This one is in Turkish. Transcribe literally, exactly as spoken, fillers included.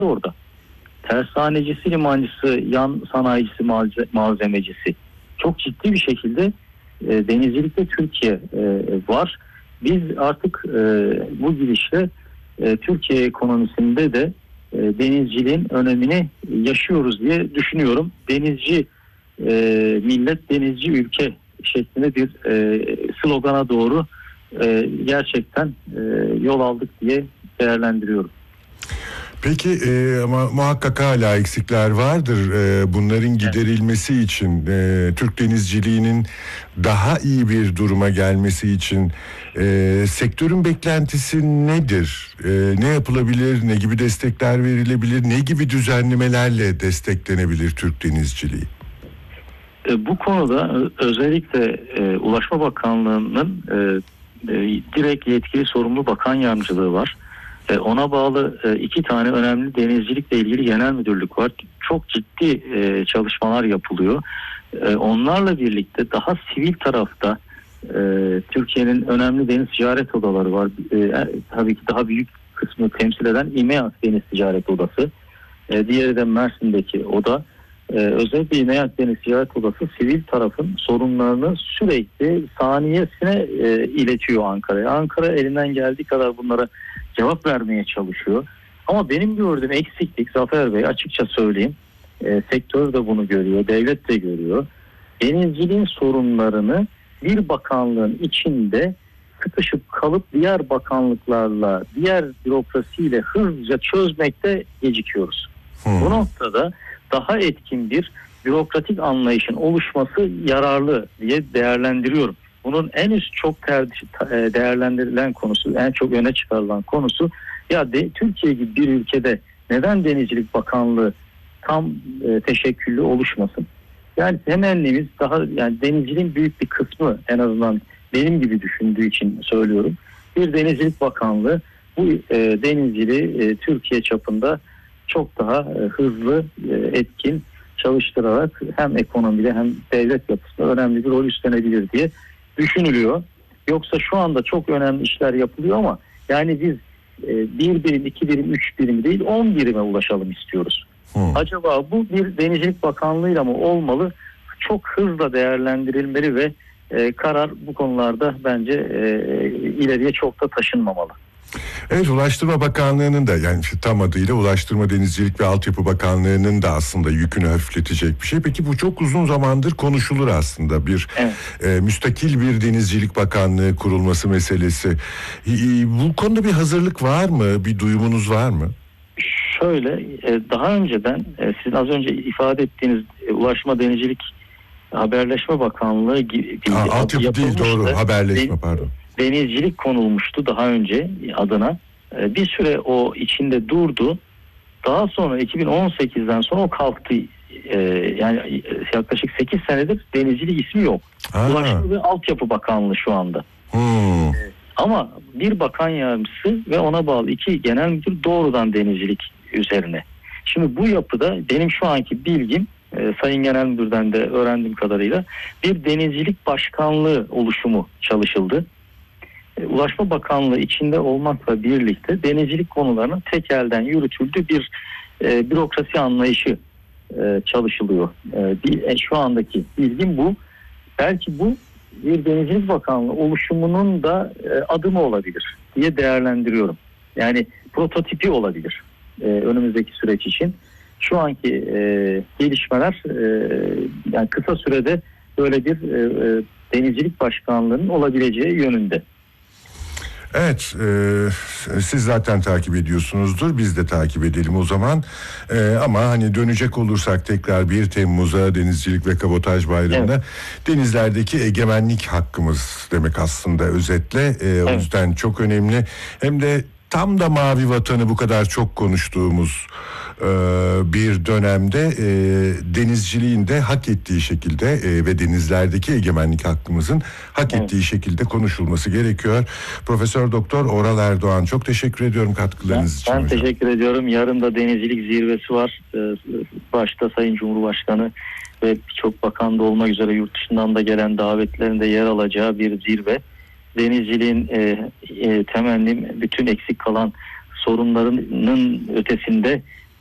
orada. Tersanecisi, limancısı, yan sanayicisi, malze- malzemecisi. Çok ciddi bir şekilde e, denizcilikte Türkiye e, var. Biz artık e, bu gidişle e, Türkiye ekonomisinde de e, denizciliğin önemini yaşıyoruz diye düşünüyorum. Denizci e, millet, denizci ülke şeklinde bir e, slogana doğru e, gerçekten e, yol aldık diye değerlendiriyorum. Peki e, ama muhakkak hala eksikler vardır. E, bunların giderilmesi için, e, Türk denizciliğinin daha iyi bir duruma gelmesi için e, sektörün beklentisi nedir? E, ne yapılabilir? Ne gibi destekler verilebilir? Ne gibi düzenlemelerle desteklenebilir Türk denizciliği? E, bu konuda özellikle e, Ulaşma Bakanlığı'nın e, e, direkt yetkili sorumlu bakan yardımcılığı var. E, ona bağlı e, iki tane önemli denizcilikle ilgili genel müdürlük var. Çok ciddi e, çalışmalar yapılıyor. E, onlarla birlikte daha sivil tarafta e, Türkiye'nin önemli deniz ticaret odaları var. E, tabii ki daha büyük kısmı temsil eden İMEAK Deniz Ticaret Odası. E, diğeri de Mersin'deki oda. Ee, özellikle İMEAK Deniz Ticaret Odası sivil tarafın sorunlarını sürekli saniyesine e, iletiyor Ankara'ya. Ankara elinden geldiği kadar bunlara cevap vermeye çalışıyor. Ama benim gördüğüm eksiklik, Zafer Bey, açıkça söyleyeyim, e, sektör de bunu görüyor, devlet de görüyor. Denizciliğin sorunlarını bir bakanlığın içinde sıkışıp kalıp diğer bakanlıklarla, diğer bürokrasiyle hızlıca çözmekte gecikiyoruz. Hmm. Bu noktada daha etkin bir bürokratik anlayışın oluşması yararlı diye değerlendiriyorum. Bunun en üst çok değerlendirilen konusu, en çok öne çıkarılan konusu, ya de, Türkiye gibi bir ülkede neden Denizcilik Bakanlığı tam e, teşekküllü oluşmasın? Yani temennimiz daha, yani denizciliğin büyük bir kısmı, en azından benim gibi düşündüğü için söylüyorum, bir Denizcilik Bakanlığı bu e, denizciliği e, Türkiye çapında çok daha e, hızlı, e, etkin çalıştırarak hem ekonomide hem devlet yapısında önemli bir rol üstlenebilir diye düşünülüyor. Yoksa şu anda çok önemli işler yapılıyor ama yani biz e, bir birim, iki birim, üç birim değil on birime ulaşalım istiyoruz. Hmm. Acaba bu bir Denizcilik Bakanlığı'yla mı olmalı? Çok hızla değerlendirilmeli ve e, karar bu konularda bence e, ileriye çok da taşınmamalı. Evet, Ulaştırma Bakanlığı'nın da, yani tam adıyla Ulaştırma, Denizcilik ve Altyapı Bakanlığı'nın da aslında yükünü hafifletecek bir şey. Peki bu çok uzun zamandır konuşulur aslında, bir evet. e, müstakil bir Denizcilik Bakanlığı kurulması meselesi. E, bu konuda bir hazırlık var mı? Bir duyumunuz var mı? Şöyle, e, daha önceden e, sizin az önce ifade ettiğiniz e, Ulaşma, Denizcilik, Haberleşme Bakanlığı gibi Aa, altyapı değil, doğru, haberleşme, pardon. Denizcilik konulmuştu daha önce adına. Bir süre o içinde durdu. Daha sonra iki bin on sekizden sonra o kalktı. Yani yaklaşık sekiz senedir denizcilik ismi yok. Ulaştırma ve Altyapı Bakanlığı şu anda. Hmm. Ama bir bakan yardımcısı ve ona bağlı iki genel müdür doğrudan denizcilik üzerine. Şimdi bu yapıda benim şu anki bilgim, Sayın Genel Müdür'den de öğrendiğim kadarıyla bir denizcilik başkanlığı oluşumu çalışıldı. Ulaşma Bakanlığı içinde olmakla birlikte denizcilik konularının tek elden yürütüldüğü bir e, bürokrasi anlayışı e, çalışılıyor. E, bir, e, şu andaki bilgim bu. Belki bu bir Denizcilik Bakanlığı oluşumunun da e, adımı olabilir diye değerlendiriyorum. Yani prototipi olabilir e, önümüzdeki süreç için. Şu anki e, gelişmeler e, yani kısa sürede böyle bir e, e, Denizcilik Başkanlığı'nın olabileceği yönünde. Evet, e, siz zaten takip ediyorsunuzdur, biz de takip edelim o zaman. E, ama hani dönecek olursak tekrar bir Temmuz'a, Denizcilik ve Kabotaj Bayramı'na, evet. Denizlerdeki egemenlik hakkımız demek aslında özetle. E, evet. O yüzden çok önemli. Hem de tam da mavi vatanı bu kadar çok konuştuğumuz e, bir dönemde e, denizciliğin de hak ettiği şekilde e, ve denizlerdeki egemenlik hakkımızın hak evet. ettiği şekilde konuşulması gerekiyor. Profesör Doktor Oral Erdoğan, çok teşekkür ediyorum katkılarınız ben, için. Ben hocam. teşekkür ediyorum. Yarın da denizcilik zirvesi var. Başta Sayın Cumhurbaşkanı ve birçok bakan da olmak üzere yurt dışından da gelen davetlerinde yer alacağı bir zirve. Denizciliğin e, e, temennim bütün eksik kalan sorunlarının ötesinde